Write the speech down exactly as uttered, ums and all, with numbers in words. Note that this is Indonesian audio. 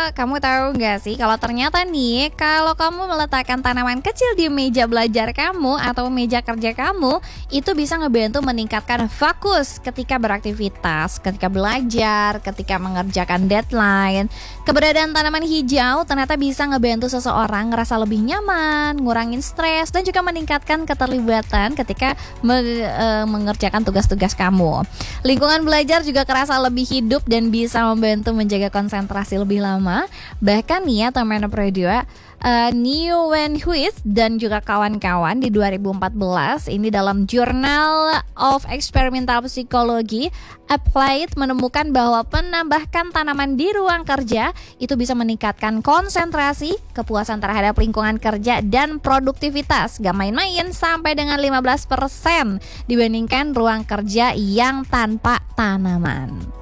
kamu tahu nggak sih kalau ternyata nih, kalau kamu meletakkan tanaman kecil di meja belajar kamu atau meja kerja kamu, itu bisa ngebantu meningkatkan fokus ketika beraktivitas, ketika belajar, ketika mengerjakan deadline. Keberadaan tanaman hijau ternyata bisa ngebantu seseorang ngerasa lebih nyaman, ngurangin stres, dan juga meningkatkan keterlibatan ketika me- e, mengerjakan tugas-tugas kamu. Lingkungan belajar juga kerasa lebih hidup dan bisa membantu menjaga konsentrasi lebih lama. Bahkan nih ya teman radio, uh, New Wenhuis dan juga kawan-kawan di dua ribu empat belas ini dalam Journal of Experimental Psychology Applied menemukan bahwa penambahkan tanaman di ruang kerja itu bisa meningkatkan konsentrasi, kepuasan terhadap lingkungan kerja, dan produktivitas. Gak main-main, sampai dengan lima belas persen dibandingkan ruang kerja yang tanpa tanaman.